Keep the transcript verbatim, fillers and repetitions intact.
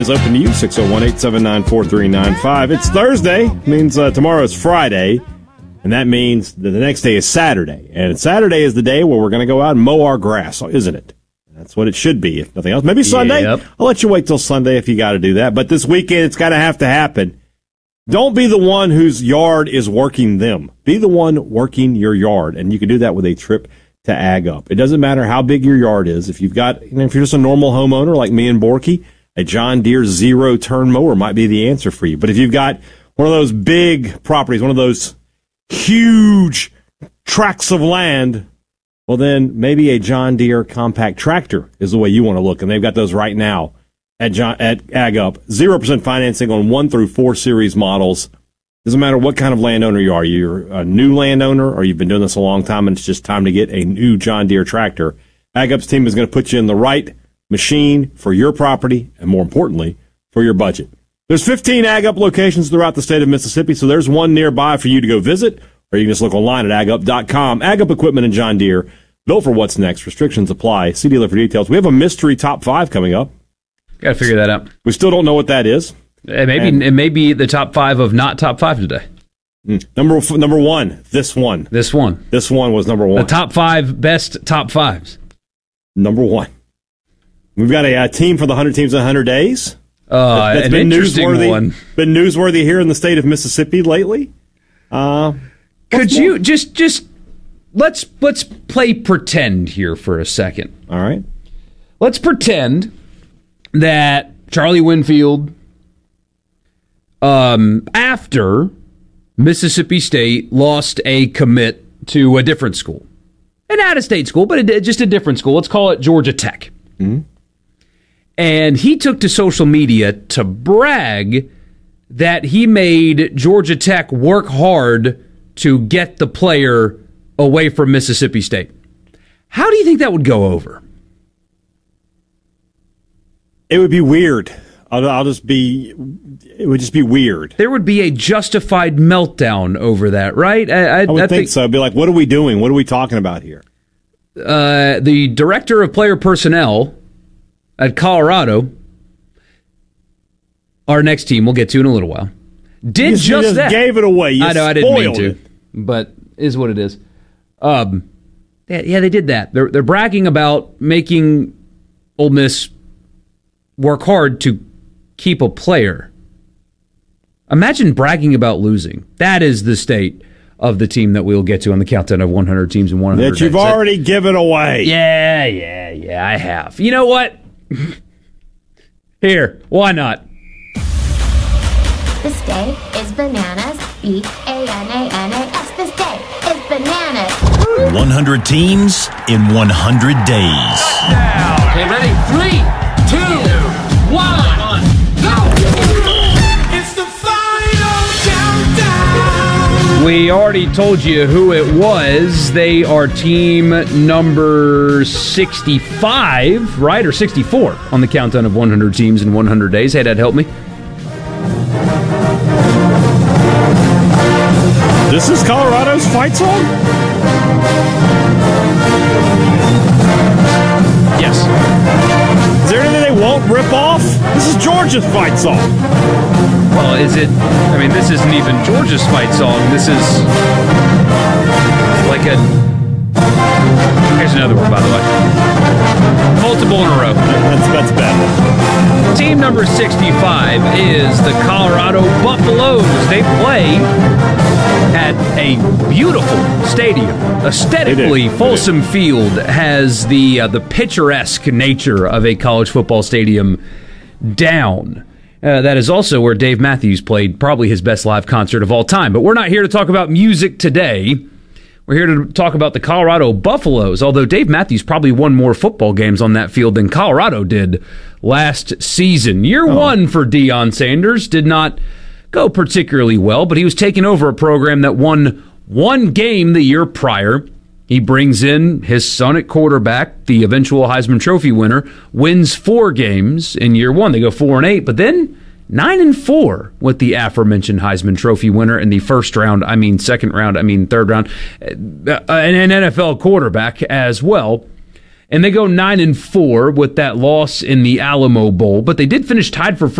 Is open to you, six oh one, eight seven nine, four three nine five. It's Thursday, means uh, tomorrow is Friday, and that means that the next day is Saturday. And Saturday is the day where we're going to go out and mow our grass, isn't it? That's what it should be, if nothing else. Maybe Sunday. Yep. I'll let you wait till Sunday if you got to do that. But this weekend, it's got to have to happen. Don't be the one whose yard is working them. Be the one working your yard, and you can do that with a trip to Ag Up. It doesn't matter how big your yard is. If you've got, you know, if you're just a normal homeowner like me and Borky, a John Deere zero-turn mower might be the answer for you. But if you've got one of those big properties, one of those huge tracts of land, well, then maybe a John Deere compact tractor is the way you want to look. And they've got those right now at John, at Ag Up. zero percent financing on one through four series models. Doesn't matter what kind of landowner you are. You're a new landowner or you've been doing this a long time and it's just time to get a new John Deere tractor. Ag Up's team is going to put you in the right machine for your property and, more importantly, for your budget. There's fifteen Ag Up locations throughout the state of Mississippi, so there's one nearby for you to go visit, or you can just look online at ag up dot com. Ag Up Equipment and John Deere, built for what's next. Restrictions apply. See dealer for details. We have a mystery top five coming up. Got to figure that out. We still don't know what that is. It may, be, it may be the top five of not top five today. Mm. Number number one, this one. This one. This one was number one. The top five best top fives. Number one. We've got a, a team for the one hundred teams in one hundred days. Uh, that's an been interesting newsworthy, one. Been newsworthy here in the state of Mississippi lately. Uh, Could you just just let's let's play pretend here for a second. All right. Let's pretend that Charlie Winfield, um, after Mississippi State lost a commit to a different school, an out-of-state school, but a, just a different school. Let's call it Georgia Tech. Mm-hmm. And he took to social media to brag that he made Georgia Tech work hard to get the player away from Mississippi State. How do you think that would go over? It would be weird. I'll, I'll just be, it would just be weird. There would be a justified meltdown over that, right? I, I, I would I think, think so. It'd be like, what are we doing? What are we talking about here? Uh, the director of player personnel at Colorado, our next team we'll get to in a little while, did you just, just that. Gave it away. You I know I didn't mean to, it. but is what it is. Um, yeah, yeah, they did that. They're they're bragging about making Ole Miss work hard to keep a player. Imagine bragging about losing. That is the state of the team that we'll get to on the countdown of one hundred teams in one hundred That you've days. already that, given away. Yeah, yeah, yeah, I have. You know what? Here, why not? This day is bananas. B A N A N A S. This day is bananas. one hundred teams in one hundred days. Okay, ready? Three, two, one, go! It's the final countdown. We already told you who it was. They are team number sixty-five, right? Or sixty-four on the countdown of one hundred teams in one hundred days. Hey, Dad, help me. This is Colorado's fight song? Yes. Is there anything they won't rip off? This is Georgia's fight song. Well, is it? I mean, this isn't even Georgia's fight song. This is like a. Here's another one, by the way. Multiple in a row. That's, that's bad. Team number sixty-five is the Colorado Buffaloes. They play at a beautiful stadium. Aesthetically, Folsom Field has the uh, the picturesque nature of a college football stadium down. Uh, that is also where Dave Matthews played probably his best live concert of all time. But we're not here to talk about music today. We're here to talk about the Colorado Buffaloes, although Dave Matthews probably won more football games on that field than Colorado did last season. Year oh. one for Deion Sanders did not go particularly well, but he was taking over a program that won one game the year prior. He brings in his son at quarterback, the eventual Heisman Trophy winner, wins four games in year one. They go four and eight, but then nine and four with the aforementioned Heisman Trophy winner in the first round. I mean, second round. I mean, third round. An N F L quarterback as well. and they go nine and four with that loss in the Alamo Bowl, but they did finish tied for